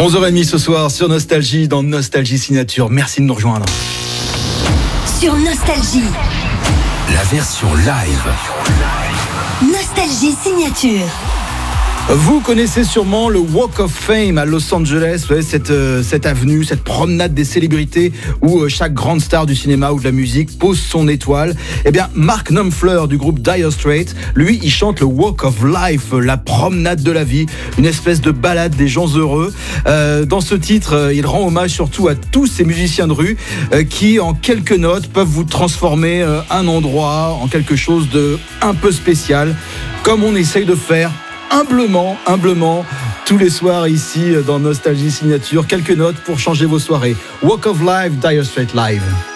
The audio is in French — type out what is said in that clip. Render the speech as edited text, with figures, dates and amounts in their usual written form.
11h30 ce soir sur Nostalgie, dans Nostalgie Signature. Merci de nous rejoindre. Sur Nostalgie, la version live. Nostalgie Signature. Vous connaissez sûrement le Walk of Fame à Los Angeles, cette avenue, cette promenade des célébrités où chaque grande star du cinéma ou de la musique pose son étoile. Eh bien, Mark Knopfler du groupe Dire Straits, lui, il chante le Walk of Life, la promenade de la vie, une espèce de balade des gens heureux. Dans ce titre, il rend hommage surtout à tous ces musiciens de rue qui, en quelques notes, peuvent vous transformer un endroit en quelque chose de un peu spécial, comme on essaye de faire humblement, tous les soirs ici dans Nostalgie Signature. Quelques notes pour changer vos soirées. Walk of Life, Dire Straits Live.